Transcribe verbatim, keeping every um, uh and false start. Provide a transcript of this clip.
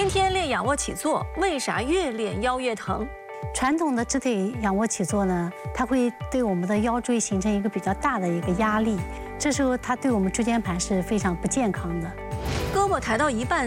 天天练仰卧起坐，为啥越练腰越疼？ 传统的直腿仰卧起坐呢，它会对我们的腰椎形成一个比较大的一个压力，这时候它对我们椎间盘是非常不健康的。 胳膊抬到一半